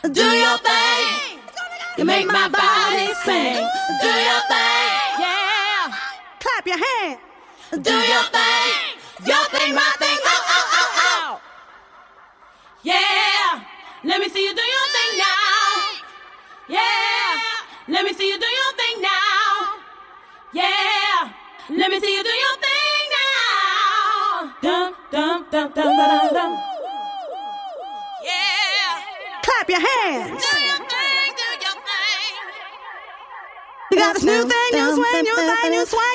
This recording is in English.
Do your thing. You make my body sing. Do your thing. Yeah. Clap your hands. Do your thing. Your thing, my thing. Oh, oh, oh, oh. Yeah. Let me see you do your thing now. Yeah. Let me see you do your thing now. Yeah. Let me see you do your thing now. Dum, dum, dum, dum, dum, dum. Yeah. Clap your hands. Do your thing, do your thing. You got this new thing, you swing, you thing, you swing.